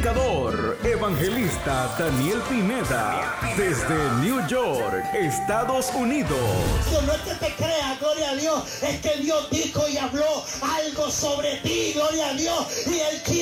predicador, evangelista Daniel Pineda, desde New York, Estados Unidos. No es que te creas, gloria a Dios, es que Dios dijo y habló algo sobre ti, gloria a Dios, y Él quiere